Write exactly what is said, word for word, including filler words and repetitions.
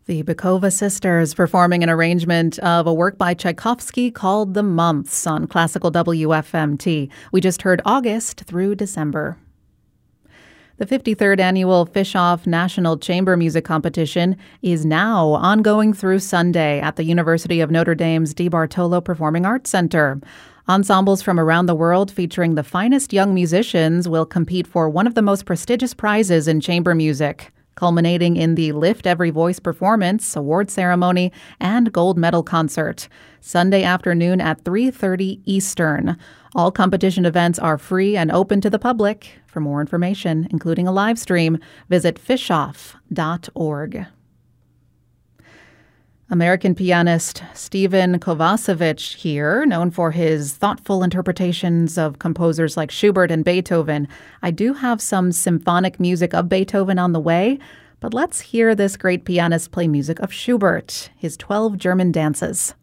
The Bukova sisters performing an arrangement of a work by Tchaikovsky called The Months on Classical W F M T. We just heard August through December. The fifty-third Annual Fischoff National Chamber Music Competition is now ongoing through Sunday at the University of Notre Dame's DeBartolo Performing Arts Center. Ensembles from around the world featuring the finest young musicians will compete for one of the most prestigious prizes in chamber music, culminating in the Lift Every Voice performance, award ceremony, and gold medal concert. Sunday afternoon at three thirty Eastern. All competition events are free and open to the public. For more information, including a live stream, visit fischoff dot org. American pianist Stephen Kovacevic here, known for his thoughtful interpretations of composers like Schubert and Beethoven. I do have some symphonic music of Beethoven on the way, but let's hear this great pianist play music of Schubert, his twelve German dances.